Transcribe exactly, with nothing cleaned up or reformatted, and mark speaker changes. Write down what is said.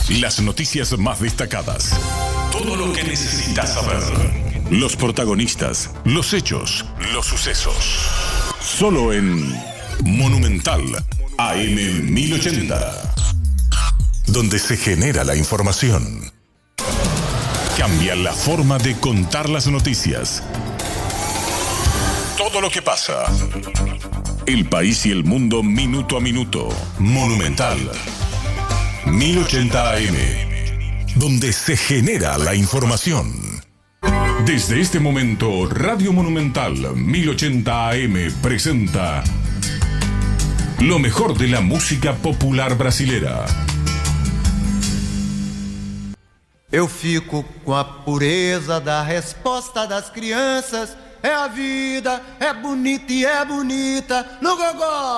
Speaker 1: Las noticias más destacadas. Todo lo que necesitas saber. Los protagonistas, los hechos, los sucesos. Solo en Monumental A M mil ochenta. Donde se genera la información. Cambia la forma de contar las noticias. Todo lo que pasa. El país y el mundo minuto a minuto. Monumental mil ochenta A M, donde se genera la información. Desde este momento, Radio Monumental mil ochenta A M presenta lo mejor de la música popular brasilera.
Speaker 2: Eu fico com a pureza da resposta das crianças. É a vida, é bonita e é bonita no gogó.